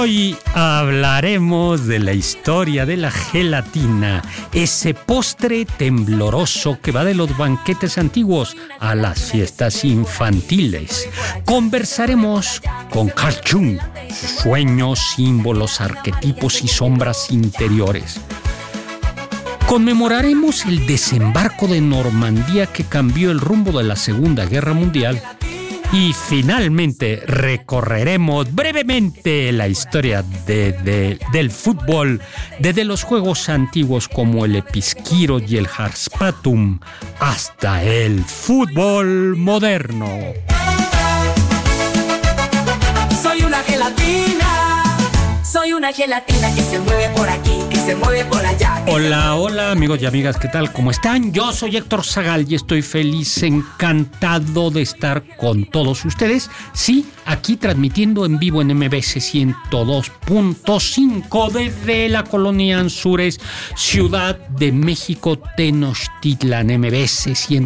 Hoy hablaremos de la historia de la gelatina, ese postre tembloroso que va de los banquetes antiguos a las fiestas infantiles. Conversaremos con Carl Jung, sus sueños, símbolos, arquetipos y sombras interiores. Conmemoraremos el desembarco de Normandía que cambió el rumbo de la Segunda Guerra Mundial. Y finalmente recorreremos brevemente la historia del fútbol, desde los juegos antiguos como el Episquiro y el Harspatum hasta el fútbol moderno. Soy una gelatina que se mueve por aquí, que se mueve por allá. Hola amigos y amigas, ¿qué tal? ¿Cómo están? Yo soy Héctor Zagal y estoy feliz, encantado de estar con todos ustedes. Sí, aquí transmitiendo en vivo en MBS 102.5 desde la colonia Anzures, Ciudad de México, Tenochtitlan, MBS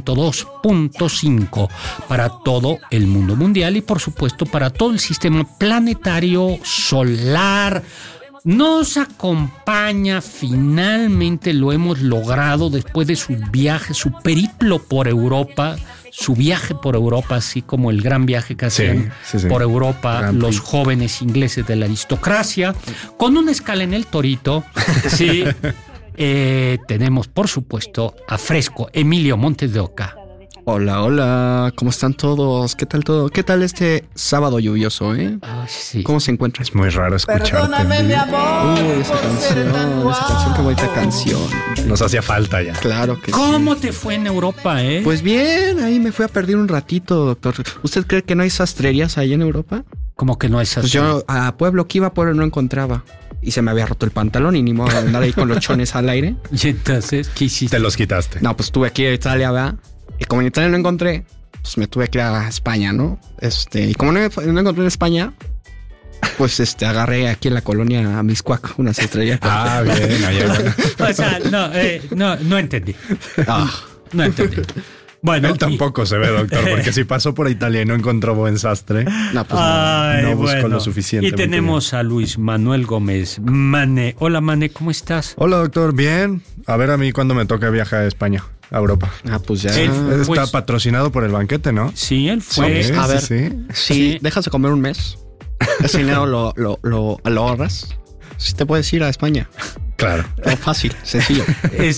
102.5 para todo el mundo mundial y por supuesto para todo el sistema planetario solar. Nos acompaña, finalmente lo hemos logrado después de su viaje, su periplo por Europa, su viaje por Europa, así como el gran viaje que hacían por Europa gran los jóvenes ingleses de la aristocracia, con una escala en el Torito. Sí, tenemos por supuesto a fresco Emilio Montes de Oca. Hola, ¿cómo están todos? ¿Qué tal todo? ¿Qué tal este sábado lluvioso, Ay, sí. ¿Cómo se encuentra? Es muy raro escucharte. Perdóname, mi amor. Esa canción, qué bonita canción. Nos hacía falta ya. Claro que ¿Cómo sí. te fue en Europa, Pues bien, ahí me fui a perder un ratito, doctor. ¿Usted cree que no hay sastrerías ahí en Europa? ¿Cómo que no es así? Pues yo a pueblo que iba, pueblo no encontraba. Y se me había roto el pantalón y ni modo de andar ahí con los chones al aire. Y entonces, ¿qué hiciste? Te los quitaste. No, pues tuve que ir a Italia, ¿verdad? Y como en Italia no encontré, pues me tuve que ir a España, ¿no? Y como no encontré en España, pues agarré aquí en la colonia Miscuac unas estrellas. Bien, allá. O sea, no entendí. No entendí. Bueno, él tampoco se ve, doctor, porque si pasó por Italia y no encontró buen sastre, no buscó lo suficiente. Y tenemos a Luis Manuel Gómez Mane. Hola, Mane, ¿cómo estás? Hola, doctor, bien. A ver a mí cuándo me toca viajar a España, a Europa. Pues ya. Está patrocinado por el banquete, ¿no? Sí, él fue. Sí, a ver, sí, dejas de comer un mes. Ese dinero lo ahorras. Sí te puedes ir a España. Claro. Fácil, sencillo.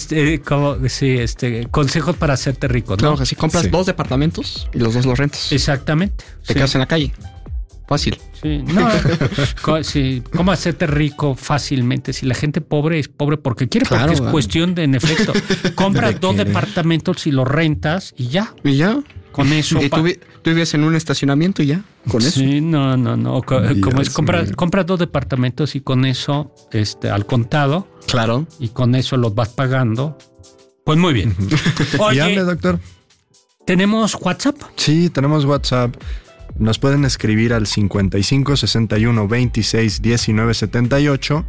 Consejos para hacerte rico, ¿no? Claro, que si compras 2 departamentos y los 2 los rentas. Exactamente. Te quedas en la calle. Fácil. Sí, ¿cómo hacerte rico fácilmente? Si la gente pobre es pobre porque quiere, porque es cuestión de, en efecto, compras 2 departamentos y los rentas y ya. ¿Y ya? Con eso. Y tú vives en un estacionamiento y ya, con eso. Sí, no. Como es, compras 2 departamentos y con eso, al contado. Claro. Y con eso los vas pagando. Pues muy bien. Oye, ¿y doctor? ¿Tenemos WhatsApp? Sí, tenemos WhatsApp. Nos pueden escribir al 55 61 26 19 78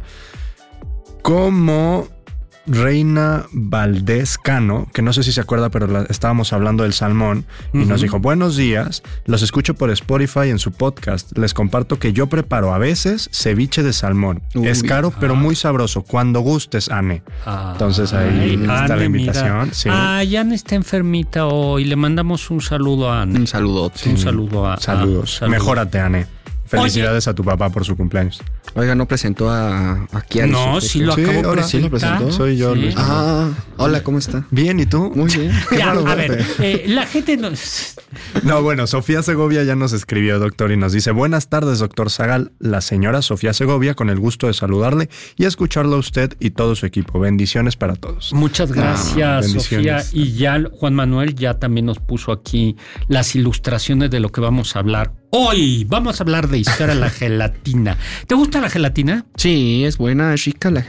como Reina Valdés Cano, que no sé si se acuerda, pero estábamos hablando del salmón y nos dijo: buenos días, los escucho por Spotify en su podcast. Les comparto que yo preparo a veces ceviche de salmón. Es caro, pero muy sabroso. Cuando gustes, Anne. Entonces ahí está Anne, la invitación. Sí. Anne está enfermita hoy. Le mandamos un saludo a Anne. Un saludo. Un saludo a Saludos. Mejórate, Anne. Felicidades a tu papá por su cumpleaños. Oiga, ¿no presentó aquí a No, sí lo acabo de presentar. ¿Sí lo presentó? Soy yo, sí. Luis. Hola, ¿cómo está? Bien, ¿y tú? Muy bien. Ya, a ver, la gente no... No, bueno, Sofía Segovia ya nos escribió, doctor, y nos dice: buenas tardes, doctor Zagal. La señora Sofía Segovia, con el gusto de saludarle y escucharlo a usted y todo su equipo. Bendiciones para todos. Muchas gracias, Sofía. Y ya Juan Manuel ya también nos puso aquí las ilustraciones de lo que vamos a hablar. Hoy vamos a hablar de historia de la gelatina. ¿Te gusta la gelatina? Sí, es buena, es rica la